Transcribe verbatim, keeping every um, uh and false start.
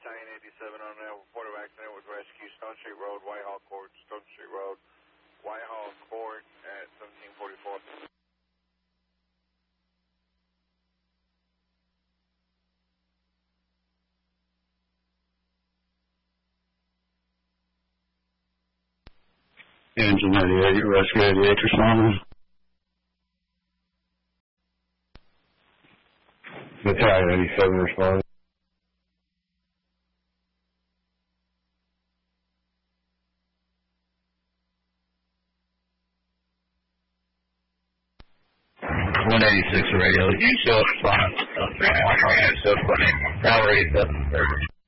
Battalion eighty-seven on that report of accident with rescue, Stone Street Road, Whitehall Court, Stone Street Road, Whitehall Court at seventeen forty-four. Engine ninety-eight, rescue eighty-eight responders. Battalion eighty-seven responders. one eighty-six radio, you show us fine. So funny. Power eighty-seven.